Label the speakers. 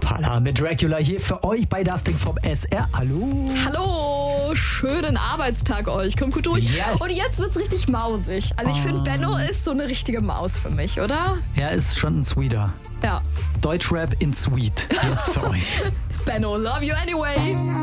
Speaker 1: Impala mit Dracula hier für euch bei das Ding vom SR. Hallo.
Speaker 2: Hallo, schönen Arbeitstag euch. Kommt gut durch.
Speaker 1: Ja.
Speaker 2: Und jetzt wird's richtig mausig. Also ich finde, Benno ist so eine richtige Maus für mich, oder?
Speaker 1: Ja, ist schon ein Sweeter.
Speaker 2: Ja.
Speaker 1: Deutschrap in Sweet. Jetzt für euch.
Speaker 2: Benno, love you anyway.